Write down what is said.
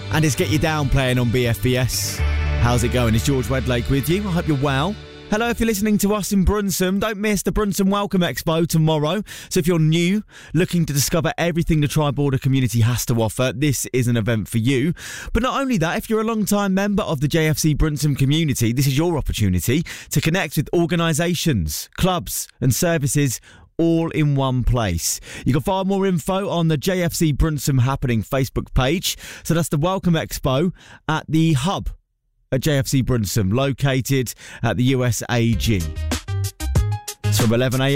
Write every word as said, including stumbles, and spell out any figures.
And it's Get You Down playing on B F B S. How's it going? It's George Wedlake with you. I hope you're well. Hello, if you're listening to us in Brunsum, don't miss the Brunsum Welcome Expo tomorrow. So if you're new, looking to discover everything the Tri-Border community has to offer, this is an event for you. But not only that, if you're a long-time member of the J F C Brunsum community, this is your opportunity to connect with organisations, clubs and services all in one place. You can find more info on the J F C Brunsum Happening Facebook page. So that's the Welcome Expo at the Hub at J F C Brunsum, located at the U S A G. It's from eleven a m